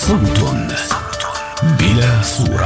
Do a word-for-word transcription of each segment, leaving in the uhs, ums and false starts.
صوت بلا صورة.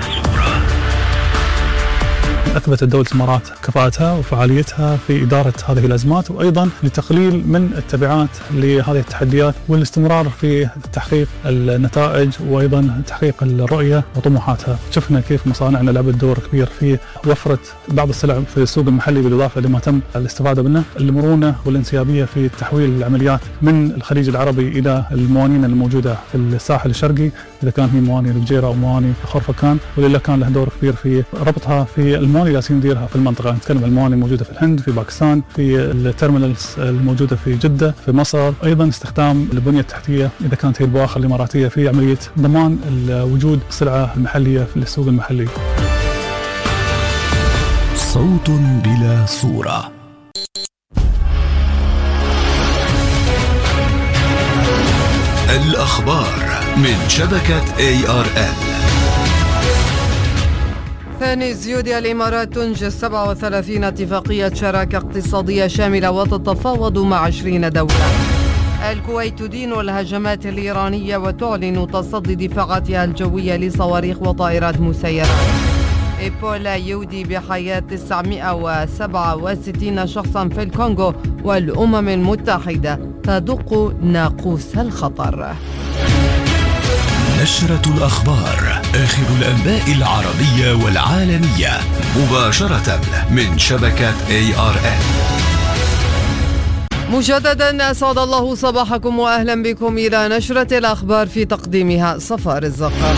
أثبتت دولة الإمارات كفاءتها وفعاليتها في إدارة هذه الأزمات، وأيضا لتقليل من التبعات لهذه التحديات والاستمرار في تحقيق النتائج وأيضا تحقيق الرؤية وطموحاتها. شفنا كيف مصانعنا لعبت دور كبير في وفرة بعض السلع في السوق المحلي بالإضافة لما تم الاستفادة منه، المرونة والانسيابية في تحويل العمليات من الخليج العربي إلى الموانين الموجودة في الساحل الشرقي، إذا كان هي مواني الفجيرة أو مواني خرفكان، ولله كان له دور كبير في ربطها في المواني اللي نديرها في المنطقة. نتكلم عن المواني الموجودة في الهند، في باكستان، في التيرمينالز الموجودة في جدة، في مصر، أيضا استخدام البنية التحتية إذا كانت هي البواخر الإماراتية في عملية ضمان وجود السلعة المحلية في السوق المحلي. صوت بلا صورة. الأخبار من شبكة إيه آر إل. ثاني زيودي، الإمارات تنجز سبعة وثلاثين اتفاقية شراكة اقتصادية شاملة وتتفاوض مع عشرين دولة. الكويت تدين الهجمات الإيرانية وتعلن تصدي دفاعاتها الجوية لصواريخ وطائرات مسيرة. إيبولا يودي بحياة تسعمائة وسبعة وستين شخصا في الكونغو، والأمم المتحدة تدق ناقوس الخطر. نشرة الأخبار، آخر الأنباء العربية والعالمية مباشرة من شبكة إيه آر إل. مجددا أسعد الله صباحكم وأهلا بكم إلى نشرة الأخبار، في تقديمها صفار الزقار.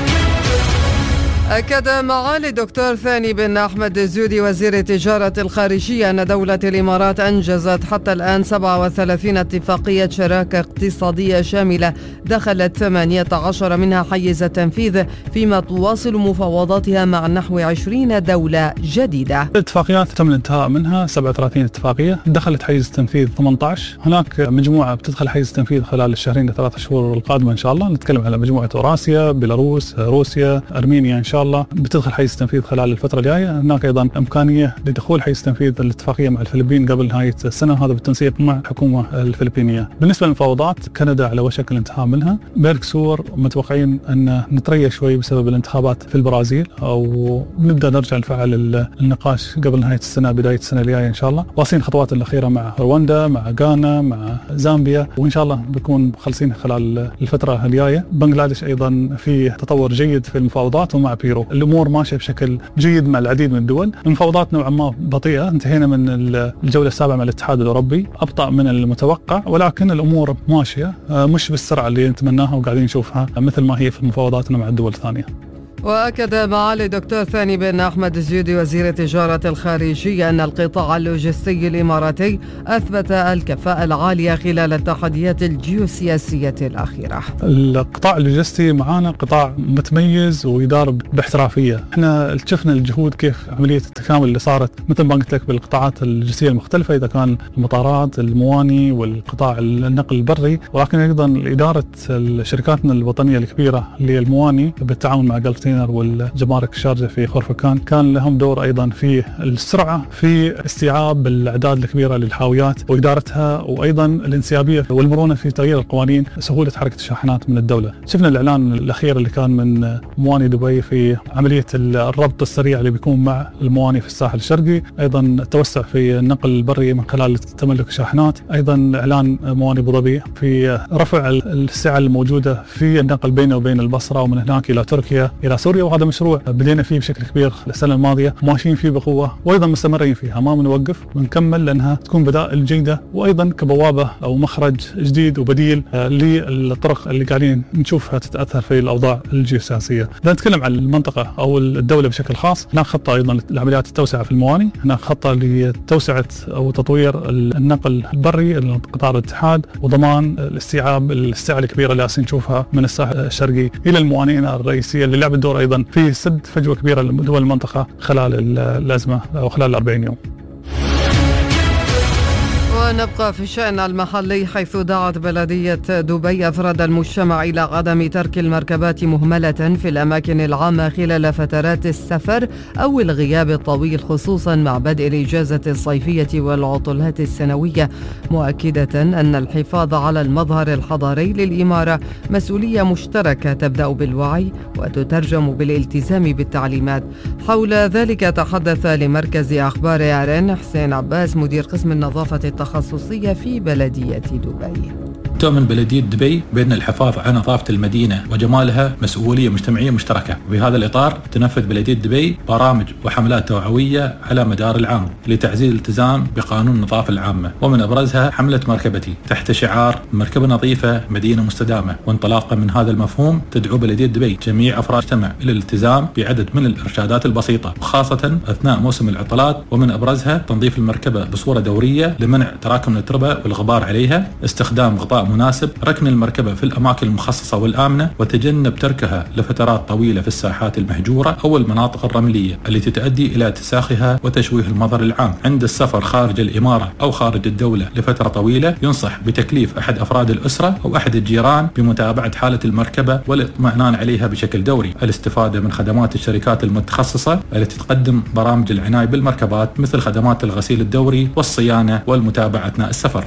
أكد معالي الدكتور ثاني بن أحمد الزيودي وزير التجارة الخارجية أن دولة الإمارات أنجزت حتى الآن سبعة وثلاثين اتفاقية شراكة اقتصادية شاملة، دخلت ثمانية عشر منها حيز التنفيذ، فيما تواصل مفاوضاتها مع نحو عشرين دولة جديدة. الاتفاقيات تم الانتهاء منها سبعة وثلاثين اتفاقية، دخلت حيز التنفيذ ثمانية عشر. هناك مجموعة بتدخل حيز التنفيذ خلال الشهرين لثلاث شهور القادمة إن شاء الله. نتكلم على مجموعة أوراسيا، بيلاروس، روسيا، أرمينيا إن شاء الله بتدخل حيز التنفيذ خلال الفترة الجاية. هناك أيضا إمكانية لدخول حيز تنفيذ الاتفاقية مع الفلبين قبل نهاية السنة، هذا بالتنسيق مع الحكومة الفلبينية. بالنسبة للمفاوضات، كندا على وشك الانتهاء منها. ميركسور متوقعين أن نتريى شوي بسبب الانتخابات في البرازيل، أو نبدأ نرجع نفعل النقاش قبل نهاية السنة بداية السنة الجاية إن شاء الله. واصلين الخطوات الأخيرة مع رواندا، مع غانا، مع زامبيا، وإن شاء الله بنكون خلصين خلال الفترة الجاية. بنغلاديش أيضا في تطور جيد في المفاوضات، ومع بيرو الأمور ماشية بشكل جيد مع العديد من الدول. المفاوضات نوعا ما بطيئة، انتهينا من الجولة السابعة مع الاتحاد الأوروبي، أبطأ من المتوقع، ولكن الأمور ماشية مش بالسرعة اللي نتمناها وقاعدين نشوفها مثل ما هي في مفاوضاتنا مع الدول الثانية. وأكد معالي الدكتور ثاني بن أحمد الزيودي وزير التجارة الخارجية أن القطاع اللوجستي الإماراتي أثبت الكفاءة العالية خلال التحديات الجيوسياسية الأخيرة. القطاع اللوجستي معانا قطاع متميز ويدار باحترافية. احنا شفنا الجهود كيف عملية التكامل اللي صارت مثل ما قلت لك بالقطاعات اللوجستية المختلفة، إذا كان المطارات، المواني، والقطاع النقل البري، ولكن أيضا إدارة شركاتنا الوطنية الكبيرة للمواني بالتعاون مع جلفتين والجمارك الشارجة في خرفكان، كان لهم دور أيضا في السرعة في استيعاب الأعداد الكبيرة للحاويات وإدارتها، وأيضا الانسيابية والمرونة في تغيير القوانين، سهولة حركة الشاحنات من الدولة. شفنا الإعلان الأخير اللي كان من مواني دبي في عملية الربط السريع اللي بيكون مع المواني في الساحل الشرقي، أيضا التوسع في النقل البري من خلال تملك الشاحنات، أيضا إعلان مواني أبو ظبي في رفع السعة الموجودة في النقل بينه وبين البصرة ومن هناك إلى تركيا إلى سوريا. وهذا مشروع بدينا فيه بشكل كبير السنة الماضية، ماشيين فيه بقوة وأيضا مستمرين فيها، ما بنوقف، بنكمل لأنها تكون بدائل جيدة، وأيضا كبوابة أو مخرج جديد وبديل للطرق اللي قاعدين نشوفها تتأثر في الأوضاع الجيوسياسية. لا نتكلم عن المنطقة أو الدولة بشكل خاص، هناك خطة أيضا لعمليات التوسعة في المواني، هناك خطة لتوسعة أو تطوير النقل البري قطار الاتحاد، وضمان الاستيعاب السعة الكبيرة اللي نشوفها من الساحل الشرقي إلى الموانئ الرئيسية اللي لعبت دور أيضا في سد فجوة كبيرة لدول المنطقة خلال الأزمة أو خلال الأربعين يوم. ونبقى في الشأن المحلي، حيث دعت بلدية دبي أفراد المجتمع إلى عدم ترك المركبات مهملة في الأماكن العامة خلال فترات السفر أو الغياب الطويل، خصوصا مع بدء الإجازة الصيفية والعطلات السنوية، مؤكدة أن الحفاظ على المظهر الحضاري للإمارة مسؤولية مشتركة تبدأ بالوعي وتترجم بالالتزام بالتعليمات. حول ذلك تحدث لمركز أخبار عرن حسين عباس مدير قسم النظافة التخصصية في بلدية دبي. تؤمن بلدية دبي بأن الحفاظ على نظافة المدينة وجمالها مسؤولية مجتمعية مشتركة، وفي هذا الإطار تنفذ بلدية دبي برامج وحملات توعوية على مدار العام لتعزيز الالتزام بقانون النظافة العامة، ومن أبرزها حملة مركبتي تحت شعار مركبة نظيفة مدينة مستدامة. وانطلاقا من هذا المفهوم تدعو بلدية دبي جميع أفراد المجتمع إلى الالتزام بعدد من الإرشادات البسيطة، وخاصة أثناء موسم العطلات، ومن أبرزها تنظيف المركبة بصورة دورية لمنع تراكم التربة والغبار عليها، استخدام غطاء مناسب، ركن المركبة في الأماكن المخصصة والآمنة، وتجنب تركها لفترات طويلة في الساحات المهجورة أو المناطق الرملية التي تؤدي إلى تساخها وتشويه المظهر العام. عند السفر خارج الإمارة أو خارج الدولة لفترة طويلة ينصح بتكليف أحد أفراد الأسرة أو أحد الجيران بمتابعة حالة المركبة والاطمئنان عليها بشكل دوري، الاستفادة من خدمات الشركات المتخصصة التي تقدم برامج العناية بالمركبات مثل خدمات الغسيل الدوري والصيانة والمتابعة أثناء السفر.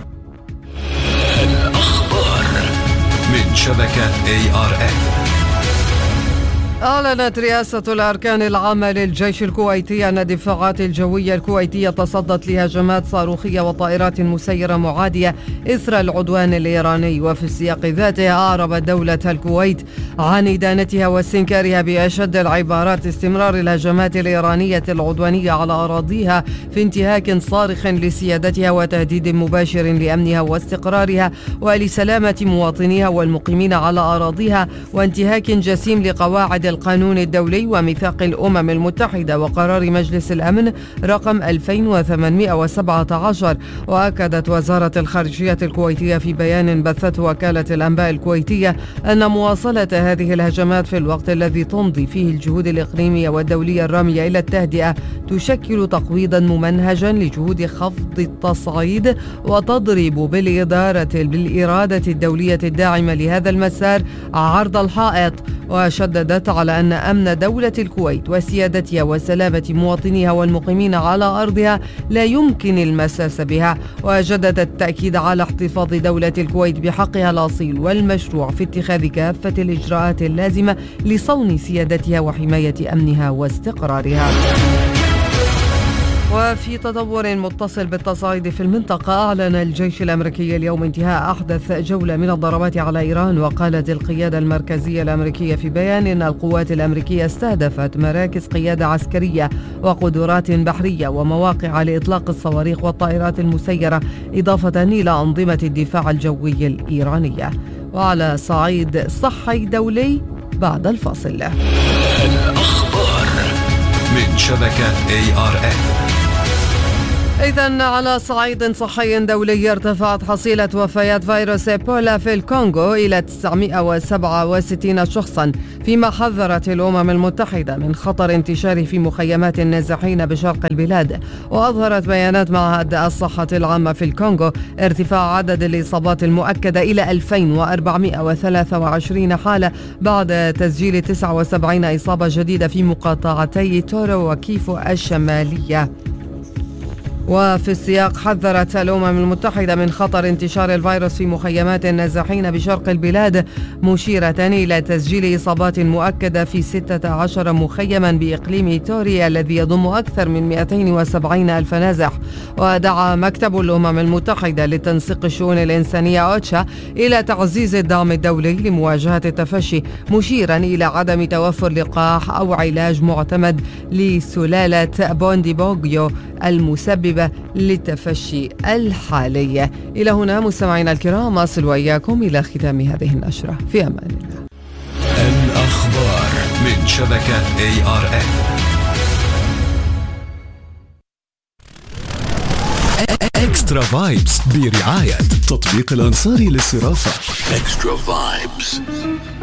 الأخبار من شبكة إيه آر إن. أعلنت رئاسة الأركان العامة للجيش الكويتي أن الدفاعات الجوية الكويتية تصدت لهجمات صاروخية وطائرات مسيرة معادية إثر العدوان الإيراني. وفي السياق ذاته أعربت دولة الكويت عن إدانتها واستنكارها بأشد العبارات استمرار الهجمات الإيرانية العدوانية على أراضيها في انتهاك صارخ لسيادتها وتهديد مباشر لأمنها واستقرارها ولسلامة مواطنيها والمقيمين على أراضيها، وانتهاك جسيم لقواعد القانون الدولي وميثاق الأمم المتحدة وقرار مجلس الأمن رقم ألفين وثمانمئة وسبعة عشر. وأكدت وزارة الخارجية الكويتية في بيان بثته وكالة الأنباء الكويتية أن مواصلة هذه الهجمات في الوقت الذي تمضي فيه الجهود الإقليمية والدولية الرامية إلى التهدئة تشكل تقويضا ممنهجا لجهود خفض التصعيد، وتضرب بالإدارة بالإرادة الدولية الداعمة لهذا المسار عرض الحائط. وشددت على أن أمن دولة الكويت وسيادتها وسلامة مواطنيها والمقيمين على أرضها لا يمكن المساس بها، وجددت التأكيد على احتفاظ دولة الكويت بحقها الأصيل والمشروع في اتخاذ كافة الإجراءات اللازمة لصون سيادتها وحماية أمنها واستقرارها. وفي تطور متصل بالتصعيد في المنطقة، أعلن الجيش الأمريكي اليوم انتهاء أحدث جولة من الضربات على إيران. وقالت القيادة المركزية الأمريكية في بيان إن القوات الأمريكية استهدفت مراكز قيادة عسكرية وقدرات بحرية ومواقع لإطلاق الصواريخ والطائرات المسيرة، إضافة إلى أنظمة الدفاع الجوي الإيرانية. وعلى صعيد صحي دولي بعد الفاصل. الأخبار من شبكة إيه آر إن. إذن على صعيد صحي دولي، ارتفعت حصيلة وفيات فيروس إيبولا في الكونغو إلى تسعمئة وسبعة وستين شخصا، فيما حذرت الأمم المتحدة من خطر انتشاره في مخيمات النازحين بشرق البلاد. وأظهرت بيانات معهد الصحة العامة في الكونغو ارتفاع عدد الإصابات المؤكدة إلى ألفين وأربعمئة وثلاثة وعشرين حالة بعد تسجيل تسعة وسبعين إصابة جديدة في مقاطعتي تورو وكيفو الشمالية. وفي السياق حذرت الأمم المتحدة من خطر انتشار الفيروس في مخيمات النازحين بشرق البلاد، مشيرة إلى تسجيل إصابات مؤكدة في ستة عشر مخيما بإقليم توري الذي يضم أكثر من مئتين وسبعين ألف نازح. ودعا مكتب الأمم المتحدة لتنسيق الشؤون الإنسانية أوتشا إلى تعزيز الدعم الدولي لمواجهة التفشي، مشيرا إلى عدم توفر لقاح أو علاج معتمد لسلالة بونديبوغيو المسببة للتفشي الحالي. إلى هنا مستمعينا الكرام أصل وإياكم إلى ختام هذه النشرة، في أمان الله. الأخبار من شبكة إيه آر إن. إكسترا فايبس برعاية تطبيق الأنصاري للصرافة. إكسترا فايبس.